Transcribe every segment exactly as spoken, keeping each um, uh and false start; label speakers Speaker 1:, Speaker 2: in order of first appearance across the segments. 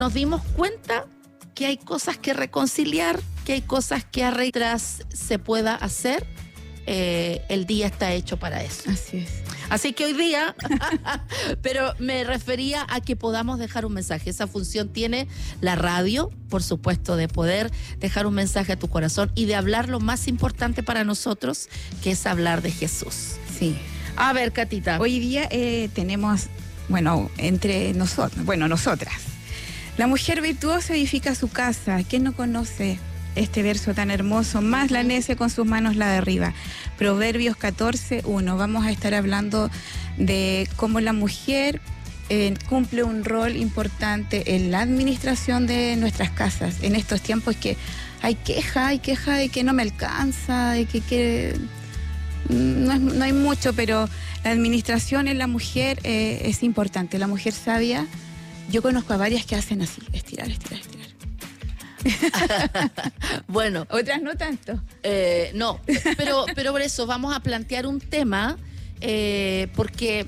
Speaker 1: nos dimos cuenta que hay cosas que reconciliar, que hay cosas que arreglar se pueda hacer. Eh, el día está hecho para eso.
Speaker 2: Así es.
Speaker 1: Así que hoy día, pero me refería a que podamos dejar un mensaje. Esa función tiene la radio, por supuesto, de poder dejar un mensaje a tu corazón y de hablar lo más importante para nosotros, que es hablar de Jesús.
Speaker 2: Sí.
Speaker 1: A ver, Catita.
Speaker 2: Hoy día eh, tenemos, bueno, entre nosotros, bueno, nosotras. La mujer virtuosa edifica su casa. ¿Quién no conoce este verso tan hermoso? Más la necia con sus manos la derriba. Proverbios catorce, uno. Vamos a estar hablando de cómo la mujer eh, cumple un rol importante en la administración de nuestras casas. En estos tiempos que hay queja, hay queja de que no me alcanza, de que... que no, es, no hay mucho, pero la administración en la mujer eh, es importante. La mujer sabia, yo conozco a varias que hacen así, estirar, estirar, estirar.
Speaker 1: Bueno,
Speaker 2: otras no tanto.
Speaker 1: Eh, no, pero, pero por eso vamos a plantear un tema, eh, porque,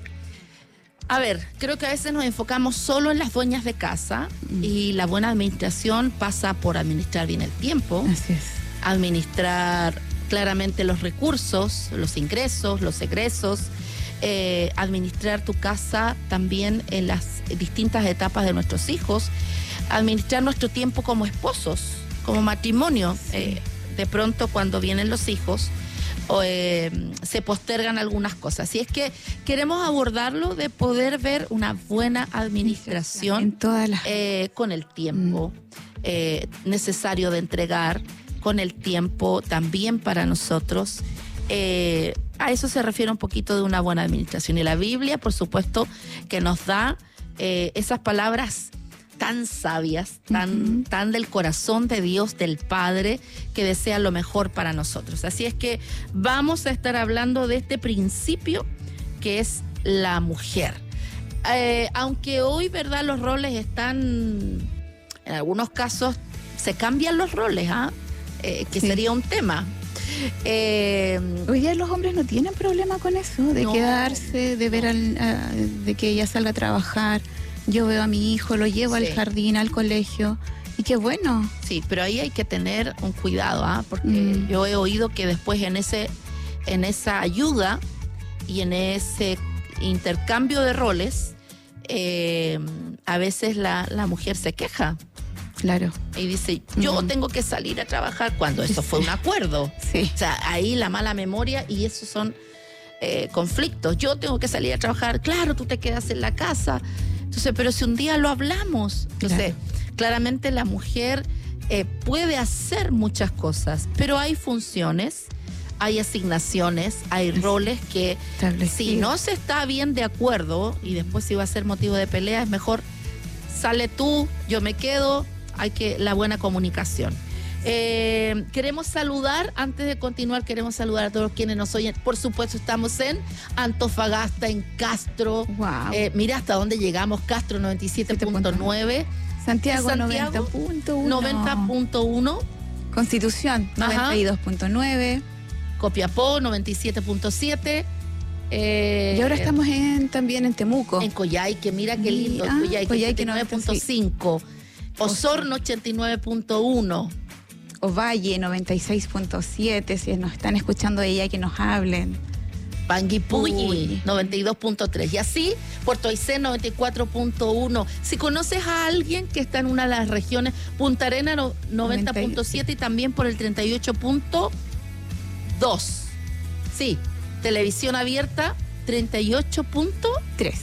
Speaker 1: a ver, creo que a veces nos enfocamos solo en las dueñas de casa mm. y la buena administración pasa por administrar bien el tiempo.
Speaker 2: Así es.
Speaker 1: Administrar claramente los recursos, los ingresos, los egresos, eh, administrar tu casa también en las distintas etapas de nuestros hijos, administrar nuestro tiempo como esposos, como matrimonio. Sí. Eh, de pronto cuando vienen los hijos o, eh, se postergan algunas cosas. Y es que queremos abordarlo de poder ver una buena administración
Speaker 2: en todas las...
Speaker 1: eh, con el tiempo mm. eh, necesario de entregar, con el tiempo también para nosotros. Eh, a eso se refiere un poquito de una buena administración. Y la Biblia, por supuesto, que nos da eh, esas palabras tan sabias, tan, uh-huh. tan del corazón de Dios, del Padre, que desea lo mejor para nosotros. Así es que vamos a estar hablando de este principio que es la mujer. Eh, aunque hoy, ¿verdad?, los roles están, en algunos casos, se cambian los roles, ¿ah? ¿eh? Eh, que sí. sería un tema. Eh,
Speaker 2: Hoy día los hombres no tienen problema con eso, de no, quedarse, de ver al, a, de que ella salga a trabajar. Yo veo a mi hijo, lo llevo sí. al jardín, al colegio, y qué bueno.
Speaker 1: Sí, pero ahí hay que tener un cuidado, ¿ah? Porque mm. yo he oído que después en ese, en esa ayuda y en ese intercambio de roles, eh, a veces la, la mujer se queja.
Speaker 2: Claro.
Speaker 1: Y dice, yo mm. tengo que salir a trabajar cuando eso sí. fue un acuerdo.
Speaker 2: Sí.
Speaker 1: O sea, ahí la mala memoria y esos son eh, conflictos. Yo tengo que salir a trabajar, claro, tú te quedas en la casa. Entonces, pero si un día lo hablamos, entonces, claro. claramente la mujer eh, puede hacer muchas cosas, pero hay funciones, hay asignaciones, hay es roles que si no se está bien de acuerdo y después si va a ser motivo de pelea, es mejor sale tú, yo me quedo, hay que la buena comunicación. Eh, queremos saludar, antes de continuar, queremos saludar a todos quienes nos oyen. Por supuesto, estamos en Antofagasta, en Castro.
Speaker 2: Wow.
Speaker 1: Eh, mira hasta dónde llegamos, Castro noventa y siete punto nueve.
Speaker 2: Santiago, Santiago noventa punto uno.
Speaker 1: noventa punto uno.
Speaker 2: Constitución noventa y dos punto nueve.
Speaker 1: Copiapó noventa y siete punto siete. Eh,
Speaker 2: y ahora estamos en, también en Temuco.
Speaker 1: En Coyhaique, mira qué lindo.
Speaker 2: Ah,
Speaker 1: Coyhaique,
Speaker 2: Coyhaique
Speaker 1: noventa y nueve punto cinco. Osorno ochenta y nueve punto uno.
Speaker 2: Ovalle noventa y seis punto siete, si nos están escuchando de ella, que nos hablen.
Speaker 1: Panguipulli noventa y dos punto tres. Y así, Puerto Aysén noventa y cuatro punto uno. Si conoces a alguien que está en una de las regiones, Punta Arena no, noventa punto siete y también por el treinta y ocho punto dos. Sí, televisión abierta treinta y ocho punto tres.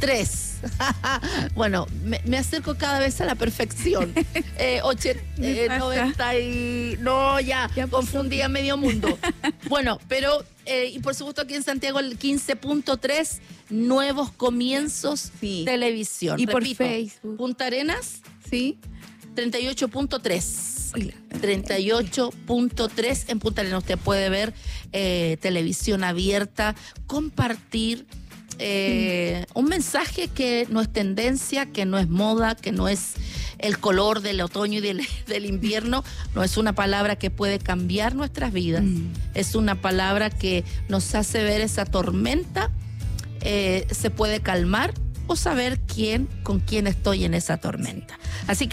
Speaker 1: Bueno, me, me acerco cada vez a la perfección. eh, oche, eh, noventa y... No, ya, ya confundí a medio mundo. Bueno, pero, eh, y por supuesto aquí en Santiago el quince punto tres, Nuevos Comienzos,
Speaker 2: sí.
Speaker 1: Televisión.
Speaker 2: Y
Speaker 1: Repito,
Speaker 2: por Facebook.
Speaker 1: Punta Arenas,
Speaker 2: sí.
Speaker 1: treinta y ocho punto tres. treinta y ocho punto tres en Punta Arenas. Usted puede ver eh, televisión abierta, compartir eh, mm. un mensaje que no es tendencia, que no es moda, que no es el color del otoño y del, del invierno. No es una palabra que puede cambiar nuestras vidas. Mm. Es una palabra que nos hace ver esa tormenta, eh, se puede calmar o saber quién, con quién estoy en esa tormenta. Así que